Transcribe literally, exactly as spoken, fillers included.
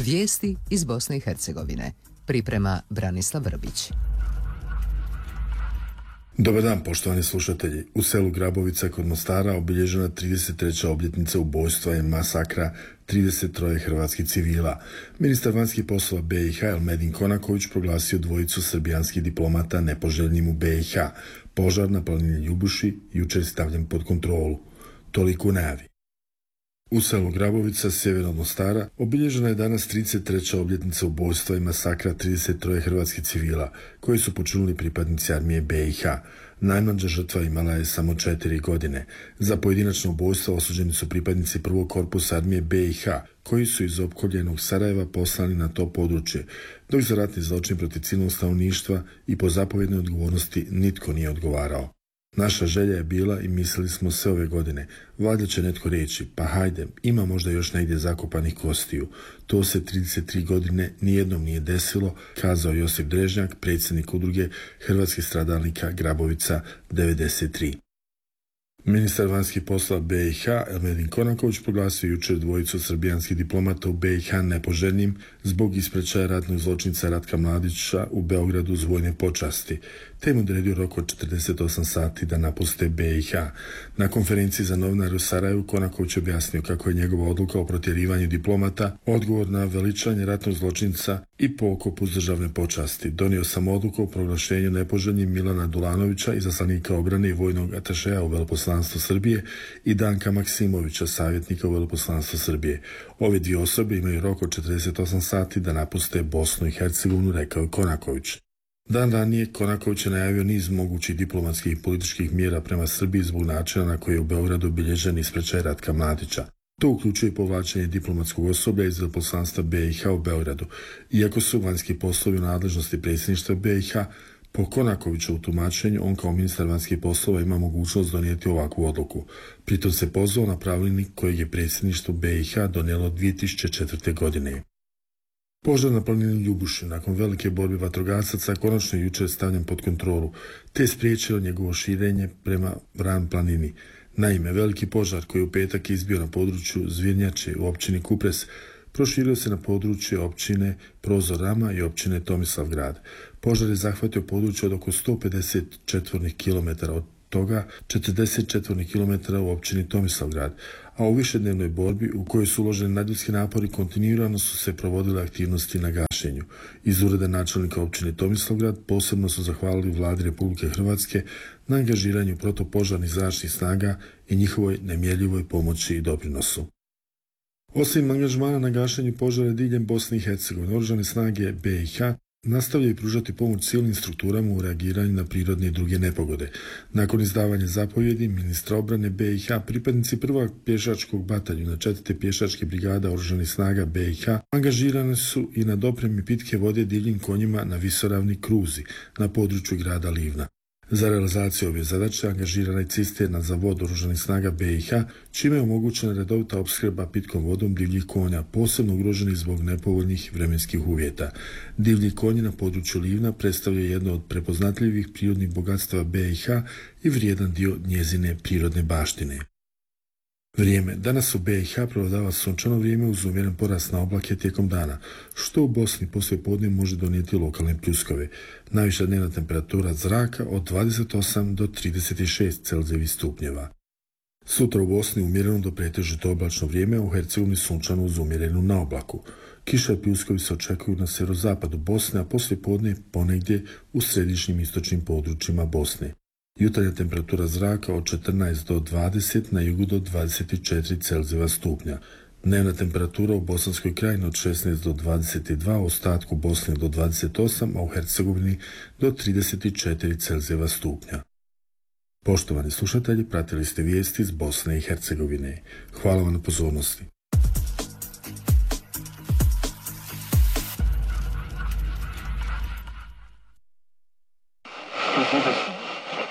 Vijesti iz Bosne i Hercegovine. Priprema Branislav Vrbić. Dobar dan, poštovani slušatelji. U selu Grabovica kod Mostara obilježena trideset treća obljetnica ubojstva i masakra trideset troje hrvatskih civila. Ministar vanjskih poslova B i H Elmedin Konaković proglasio dvojicu srbijanskih diplomata nepoželjnim u B i H. Požar na planini Ljubuši jučer stavljen pod kontrolu. Toliko u najavi. U selu Grabovica, sjeverno od Mostara, obilježena je danas trideset treća obljetnica ubojstva i masakra trideset troje hrvatskih civila, koji su počinili pripadnici armije B i H. Najmlađa žrtva imala je samo četiri godine. Za pojedinačno ubojstvo osuđeni su pripadnici prvog korpusa armije B i H, koji su iz opkoljenog Sarajeva poslani na to područje, dok za ratni zločin protiv civilnog stanovništva i po zapovjednoj odgovornosti nitko nije odgovarao. Naša želja je bila i mislili smo sve ove godine, valjda će netko reći, pa hajde, ima možda još negdje zakopanih kostiju. To se trideset tri godine nijednom nije desilo, kazao Josip Drežnjak, predsjednik udruge hrvatskih stradalnika Grabovica devedeset tri. Ministar vanjskih poslova B i H Elmedin Konaković proglasio jučer dvojicu srbijanskih diplomata u B i H nepoželjnim zbog ispraćaja ratnog zločinca Ratka Mladića u Beogradu uz vojne počasti, te im odredio rok od četrdeset osam sati da napuste B i H. Na konferenciji za novinare u Sarajevu Konaković objasnio kako je njegova odluka o protjerivanju diplomata odgovor na veličanje ratnog zločinca i pokop uz državne počasti. Donio sam odluku o proglašenju nepoželjnim Milana Dulanovića, izaslanika obrane i vojnog atašeja u veleposlanstvu Srbije, i Danka Maksimovića, savjetnika u veleposlanstvu Srbije. Ove dvije osobe imaju rok od četrdeset osam sati da napuste Bosnu i Hercegovinu, rekao je Konaković. Dan ranije Konaković je najavio niz mogućih diplomatskih i političkih mjera prema Srbiji zbog načina na koji je u Beogradu obilježen ispraćaj Ratka Mladića. To uključuje povlačenje diplomatskog osoblja iz veleposlanstva B i H u Beogradu. Iako su vanjski poslovi u nadležnosti predsjedništva B i H, po Konakoviću tumačenju, on kao ministar vanjskih poslova ima mogućnost donijeti ovakvu odluku. Pritom se pozvao na pravilnik kojeg je predsjedništvo B i H donijelo dvije tisuće četvrte. godine. Požar na planini Ljubuši nakon velike borbe vatrogasaca konačno je jučer stavljen pod kontrolu, te spriječilo njegovo širenje prema Vran planini. Naime, veliki požar koji je u petak izbio na području Zvirnjače u općini Kupres proširio se na područje općine Prozor Rama i općine Tomislavgrad. Požar je zahvatio područje od oko sto pedeset četvornih kilometara, od toga četrdeset četvornih kilometara u općini Tomislavgrad, a u višednevnoj borbi u kojoj su uloženi nadljudski napori kontinuirano su se provodile aktivnosti na gašenju. Iz ureda načelnika općine Tomislavgrad posebno su zahvalili Vladi Republike Hrvatske na angažiranju protupožarnih zračnih snaga i njihovoj nemjerljivoj pomoći i doprinosu. Osim angažmana na gašenju požara diljem Bosne i Hercegovine, oružane snage B i H nastavljaju pružati pomoć civilnim strukturama u reagiranju na prirodne i druge nepogode. Nakon izdavanja zapovjedi ministra obrane B i H, pripadnici prvog pješačkog bataljuna četvrte pješačke brigade oružanih snaga B i H angažirane su i na dopremi pitke vode divljim konjima na visoravni Kruzi na području grada Livna. Za realizaciju ove zadaće angažirana je cisterna za vodu oružanih snaga B i H, čime je omogućena redovita opskrba pitkom vodom divljih konja, posebno ugroženih zbog nepovoljnih vremenskih uvjeta. Divlji konji na području Livna predstavljaju jedno od prepoznatljivih prirodnih bogatstava B i H i vrijedan dio njezine prirodne baštine. Vrijeme. Danas u B i H prevladava sunčano vrijeme uz umjeren porast na oblake tijekom dana, što u Bosni poslije podne može donijeti lokalne pljuskove. Najviša dnevna temperatura zraka od dvadeset osam do trideset šest Celzijevih stupnjeva. Sutra u Bosni umjereno do pretežito oblačno vrijeme, a u Hercegovini sunčano uz umjerenu na oblaku. Kiša i pljuskovi se očekuju na sjeverozapadu Bosne, a poslije podne ponegdje u središnjim istočnim područjima Bosne. Jutarnja temperatura zraka od četrnaest do dvadeset, na jugu do dvadeset četiri Celzijeva stupnja. Dnevna temperatura u Bosanskoj krajini od šesnaest do dvadeset dva, u ostatku Bosne do dvadeset osam, a u Hercegovini do trideset četiri Celzijeva stupnja. Poštovani slušatelji, pratili ste vijesti iz Bosne i Hercegovine. Hvala vam na pozornosti.